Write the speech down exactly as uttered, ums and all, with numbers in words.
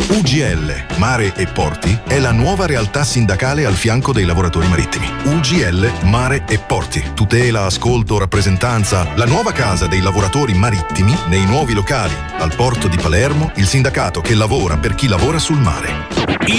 U G L, Mare e Porti, è la nuova realtà sindacale al fianco dei lavoratori marittimi. U G L, Mare e Porti. Tutela, ascolto, rappresentanza. La nuova casa dei lavoratori marittimi nei nuovi locali. Al porto di Palermo, il sindacato che lavora per chi lavora sul mare.